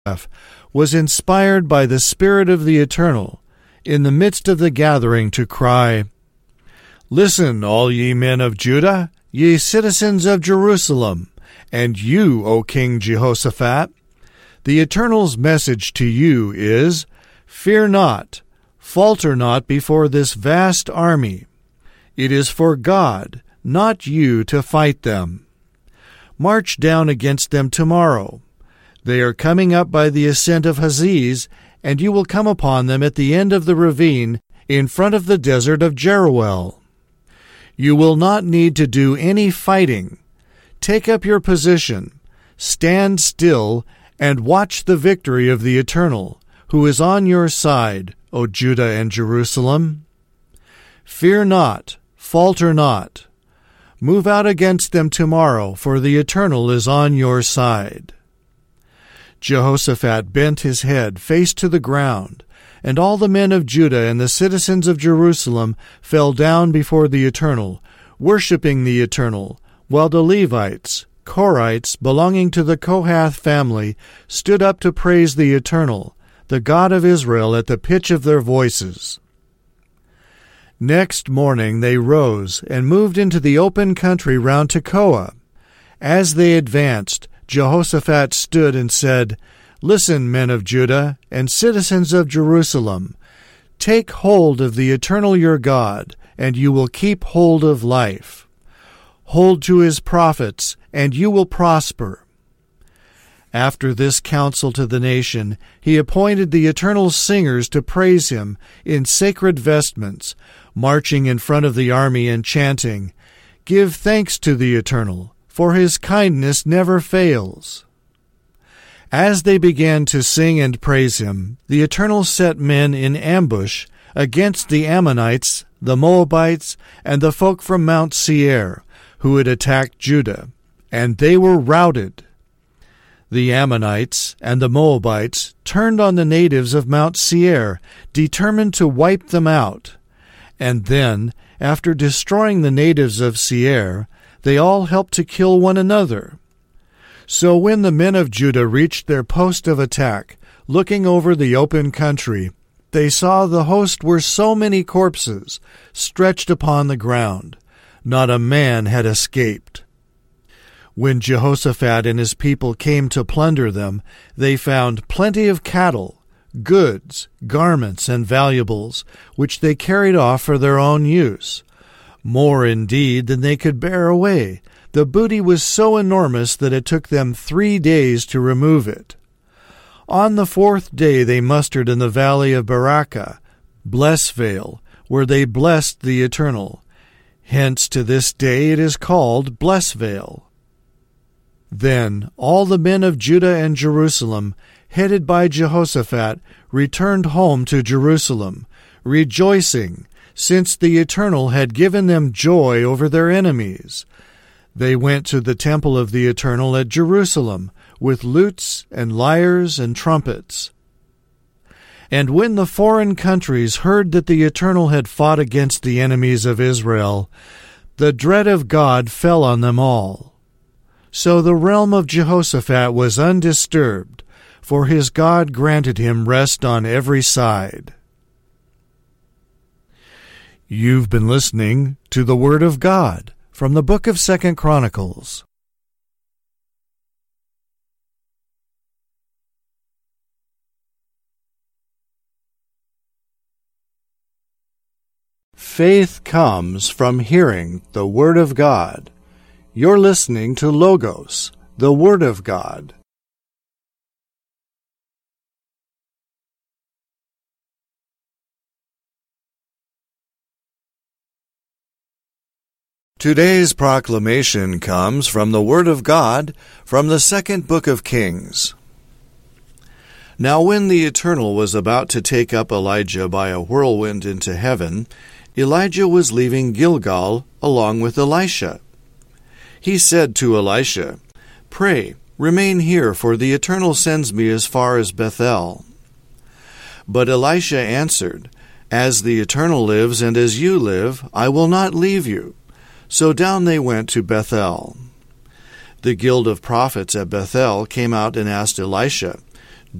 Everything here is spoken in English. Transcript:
was inspired by the Spirit of the Eternal in the midst of the gathering to cry, "Listen, all ye men of Judah, ye citizens of Jerusalem, and you, O King Jehoshaphat. The Eternal's message to you is, Fear not, falter not before this vast army. It is for God, not you, to fight them. March down against them tomorrow. They are coming up by the ascent of Haziz, and you will come upon them at the end of the ravine in front of the desert of Jeruel. You will not need to do any fighting. Take up your position, stand still, and watch the victory of the Eternal, who is on your side, O Judah and Jerusalem. Fear not, falter not. Move out against them tomorrow, for the Eternal is on your side." Jehoshaphat bent his head, face to the ground, and all the men of Judah and the citizens of Jerusalem fell down before the Eternal, worshipping the Eternal, while the Levites, Korites, belonging to the Kohath family, stood up to praise the Eternal, the God of Israel, at the pitch of their voices. Next morning they rose and moved into the open country round Tekoa. As they advanced, Jehoshaphat stood and said, "Listen, men of Judah and citizens of Jerusalem. Take hold of the Eternal your God, and you will keep hold of life. Hold to his prophets, and you will prosper." After this counsel to the nation, he appointed the Eternal singers to praise him in sacred vestments, marching in front of the army and chanting, "Give thanks to the Eternal, for his kindness never fails." As they began to sing and praise him, the Eternal set men in ambush against the Ammonites, the Moabites, and the folk from Mount Seir, who had attacked Judah, and they were routed. The Ammonites and the Moabites turned on the natives of Mount Seir, determined to wipe them out. And then, after destroying the natives of Seir, they all helped to kill one another. So when the men of Judah reached their post of attack, looking over the open country, they saw the host were so many corpses stretched upon the ground. Not a man had escaped. When Jehoshaphat and his people came to plunder them, they found plenty of cattle, goods, garments, and valuables, which they carried off for their own use. More indeed than they could bear away. The booty was so enormous that it took them 3 days to remove it. On the 4th day they mustered in the valley of Barakah, Blessvale, where they blessed the Eternal. Hence to this day it is called Blessvale. Then all the men of Judah and Jerusalem, headed by Jehoshaphat, returned home to Jerusalem, rejoicing, since the Eternal had given them joy over their enemies. They went to the temple of the Eternal at Jerusalem, with lutes and lyres and trumpets. And when the foreign countries heard that the Eternal had fought against the enemies of Israel, the dread of God fell on them all. So the realm of Jehoshaphat was undisturbed, for his God granted him rest on every side. You've been listening to the Word of God from the book of 2 Chronicles. Faith comes from hearing the Word of God. You're listening to Logos, the Word of God. Today's proclamation comes from the Word of God from the 2nd book of Kings. Now when the Eternal was about to take up Elijah by a whirlwind into heaven, Elijah was leaving Gilgal along with Elisha. He said to Elisha, "Pray, remain here, for the Eternal sends me as far as Bethel." But Elisha answered, "As the Eternal lives and as you live, I will not leave you." So down they went to Bethel. The guild of prophets at Bethel came out and asked Elisha,